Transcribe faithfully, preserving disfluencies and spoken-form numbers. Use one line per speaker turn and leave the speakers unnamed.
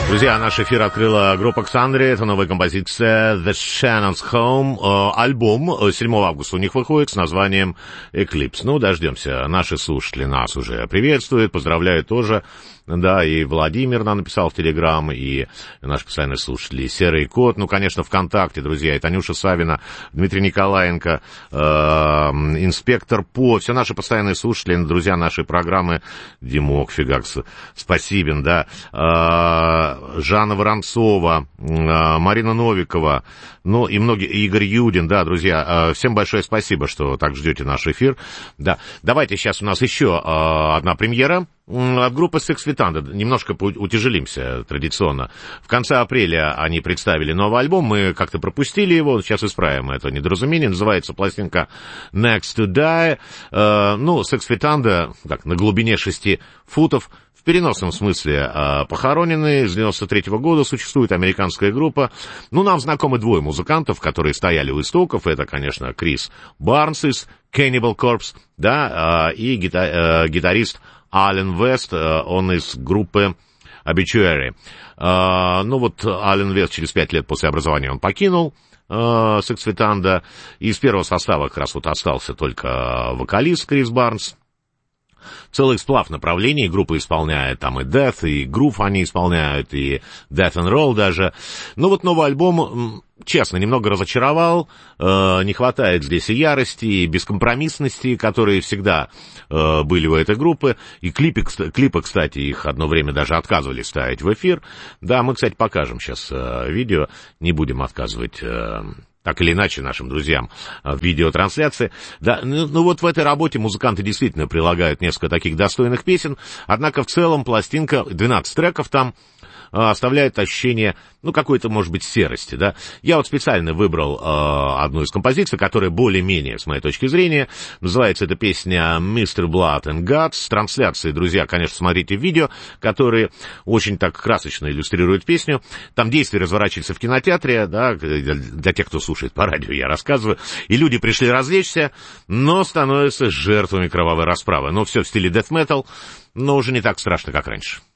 Друзья, наш эфир открыла группа Ксандри. Это новая композиция The Shannon's Home. Альбом седьмого августа у них выходит с названием Eclipse. Ну, дождемся. Наши слушатели нас уже приветствуют, поздравляют тоже. Да, и Владимир нам написал в Телеграм, и наши постоянные слушатели. Серый кот, ну, конечно, ВКонтакте, друзья. И Танюша Савина, Дмитрий Николаенко, э, инспектор По. Все наши постоянные слушатели, друзья нашей программы. Димок Фигакс, спасибен, да. Э, Жанна Воронцова, э, Марина Новикова, ну, и многие, Игорь Юдин, да, друзья. Э, всем большое спасибо, что так ждете наш эфир. Да, давайте сейчас у нас еще э, одна премьера. От группы Six Feet Under. Немножко утяжелимся традиционно. В конце апреля они представили новый альбом, мы как-то пропустили его, сейчас исправим это недоразумение. Называется пластинка Next to Die. Э, ну, Six Feet Under, так, на глубине шести футов, в переносном смысле э, похоронены. С девяносто третьего года существует американская группа. Ну, нам знакомы двое музыкантов, которые стояли у истоков. Это, конечно, Крис Барнс из Cannibal Corpse, да, э, и гита- э, гитарист Ален Вест, он из группы Obituary. Ну вот, Ален Вест через пять лет после образования он покинул Six Feet Under. Из первого состава как раз вот остался только вокалист Крис Барнс. Целый сплав направлений. Группа исполняет там и Death, и Groove они исполняют, и Death and Roll даже. Ну вот новый альбом, честно, немного разочаровал. Э, не хватает здесь и ярости, и бескомпромиссности, которые всегда э, были у этой группы. И клипы, клипы, кстати, их одно время даже отказывались ставить в эфир. Да, мы, кстати, покажем сейчас э, видео. Не будем отказывать... Э, так или иначе, нашим друзьям в видеотрансляции. Да, ну, ну вот в этой работе музыканты действительно прилагают несколько таких достойных песен, однако в целом пластинка, двенадцать треков там, оставляет ощущение, ну, какой-то, может быть, серости, да. Я вот специально выбрал э, одну из композиций, которая более-менее, с моей точки зрения, называется эта песня мистер Blood and Guts. С трансляцией, друзья, конечно, смотрите видео, которые очень так красочно иллюстрируют песню. Там действие разворачивается в кинотеатре, да, для, для тех, кто слушает по радио, я рассказываю. И люди пришли развлечься, но становятся жертвами кровавой расправы. Но все в стиле death metal, но уже не так страшно, как раньше.